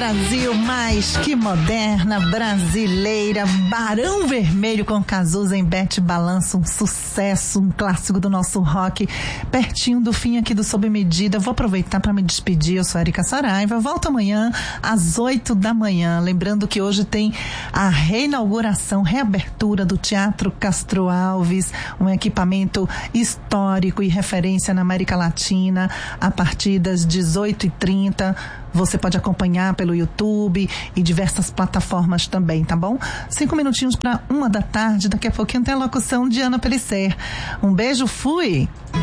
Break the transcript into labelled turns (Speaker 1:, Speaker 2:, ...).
Speaker 1: Brasil, mais que moderna, brasileira, Barão Vermelho com Cazuza em Bete Balança, um sucesso, um clássico do nosso rock, pertinho do fim aqui do Sob Medida. Vou aproveitar para me despedir, eu sou Erika Saraiva, volto amanhã às 8 da manhã, lembrando que hoje tem a reinauguração, reabertura do Teatro Castro Alves, um equipamento histórico e referência na América Latina, a partir das 18h30, você pode acompanhar pelo YouTube e diversas plataformas também, tá bom? 5 minutinhos para 1 da tarde, daqui a pouquinho tem a locução de Ana Pellicer. Um beijo, fui!